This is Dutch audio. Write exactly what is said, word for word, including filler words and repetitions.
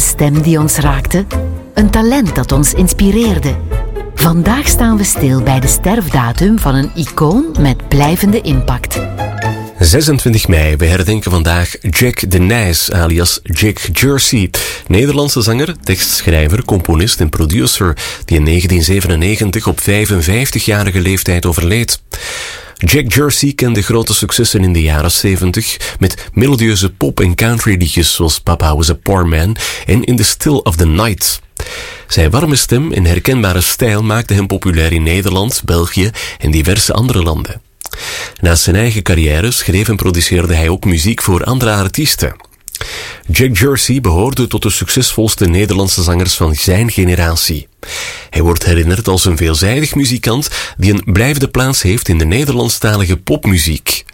stem die ons raakte, een talent dat ons inspireerde. Vandaag staan we stil bij de sterfdatum van een icoon met blijvende impact. zesentwintig mei, we herdenken vandaag Jack de Nys, alias Jack Jersey. Nederlandse zanger, tekstschrijver, componist en producer, die in negentien zevenennegentig op vijfenvijftigjarige leeftijd overleed. Jack Jersey kende grote successen in de jaren zeventig met melodieuze pop- en country-liedjes zoals Papa Was a Poor Man en In the Still of the Night. Zijn warme stem en herkenbare stijl maakten hem populair in Nederland, België en diverse andere landen. Naast zijn eigen carrière schreef en produceerde hij ook muziek voor andere artiesten. Jack Jersey behoorde tot de succesvolste Nederlandse zangers van zijn generatie. Hij wordt herinnerd als een veelzijdig muzikant die een blijvende plaats heeft in de Nederlandstalige popmuziek.